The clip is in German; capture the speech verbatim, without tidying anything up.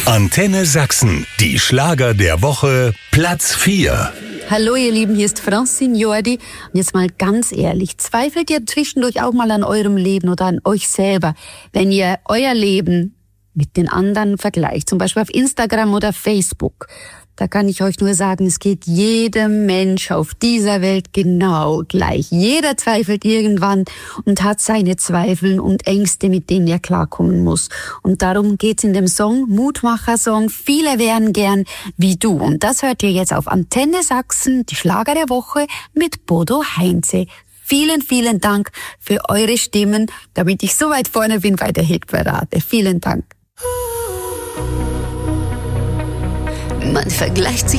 Antenne Sachsen, die Schlager der Woche, Platz vier. Hallo ihr Lieben, hier ist Francine Jordi. Und jetzt mal ganz ehrlich, zweifelt ihr zwischendurch auch mal an eurem Leben oder an euch selber, wenn ihr euer Leben mit den anderen vergleicht, zum Beispiel auf Instagram oder Facebook? Da kann ich euch nur sagen, es geht jedem Mensch auf dieser Welt genau gleich. Jeder zweifelt irgendwann und hat seine Zweifel und Ängste, mit denen er klarkommen muss. Und darum geht's in dem Song, Mutmacher-Song, viele wären gern wie du. Und das hört ihr jetzt auf Antenne Sachsen, die Schlager der Woche mit Bodo Heinze. Vielen, vielen Dank für eure Stimmen, damit ich so weit vorne bin bei der Hitparade. Vielen Dank. Man vergleicht sich